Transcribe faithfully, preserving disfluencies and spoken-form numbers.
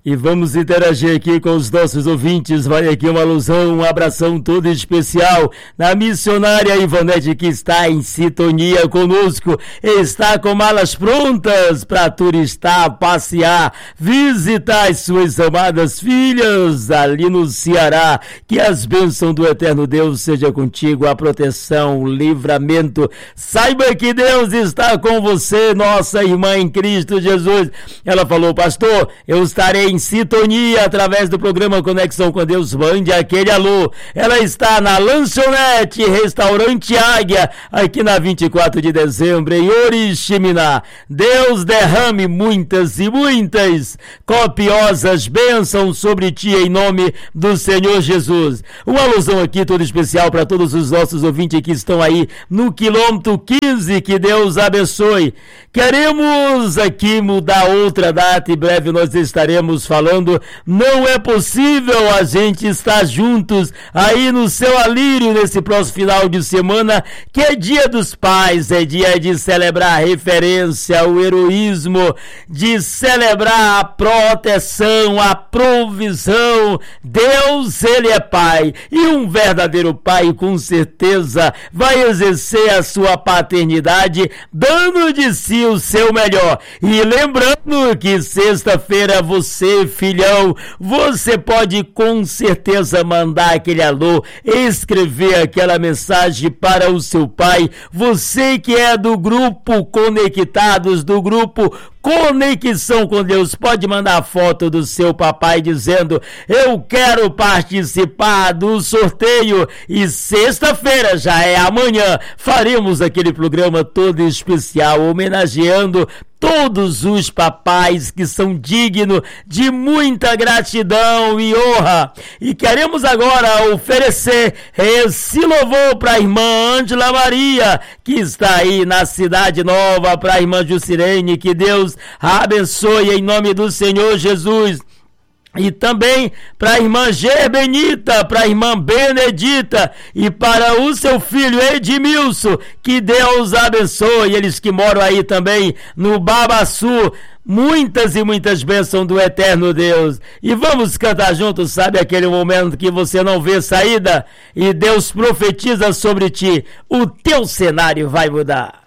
E vamos interagir aqui com os nossos ouvintes. Vai aqui uma alusão, um abração todo especial na missionária Ivonete, que está em sintonia conosco. Está com malas prontas para turistar, passear, visitar as suas amadas filhas ali no Ceará. Que as bênçãos do eterno Deus seja contigo, a proteção, o livramento. Saiba que Deus está com você, nossa irmã em Cristo Jesus. Ela falou: pastor, eu estarei em sintonia através do programa Conexão com Deus. Mande aquele alô. Ela está na lanchonete Restaurante Águia, aqui na vinte e quatro de dezembro, em Oriximiná. Deus derrame muitas e muitas copiosas bênçãos sobre ti, em nome do Senhor Jesus. Uma alusão aqui toda especial para todos os nossos ouvintes que estão aí no quilômetro quinze. Que Deus abençoe. Queremos aqui mudar outra data, em breve nós estaremos falando. Não é possível a gente estar juntos aí no seu alírio nesse próximo final de semana, que é dia dos pais, é dia de celebrar a referência, o heroísmo, de celebrar a proteção, a provisão. Deus, ele é pai, e um verdadeiro pai com certeza vai exercer a sua paternidade, dando de si o seu melhor. E lembrando que sexta-feira você, filhão, você pode com certeza mandar aquele alô, escrever aquela mensagem para o seu pai. Você que é do grupo Conectados, do grupo Conexão com Deus, pode mandar foto do seu papai dizendo: eu quero participar do sorteio. E sexta-feira, já é amanhã, faremos aquele programa todo especial, homenageando todos os papais que são dignos de muita gratidão e honra. E queremos agora oferecer esse louvor para a irmã Ângela Maria, que está aí na Cidade Nova, para a irmã Jucirene. Que Deus abençoe em nome do Senhor Jesus. E também para a irmã Gerbenita, para a irmã Benedita e para o seu filho Edmilson. Que Deus abençoe, eles que moram aí também no Babaçu. Muitas e muitas bênçãos do eterno Deus. E vamos cantar juntos, sabe aquele momento que você não vê saída e Deus profetiza sobre ti: o teu cenário vai mudar.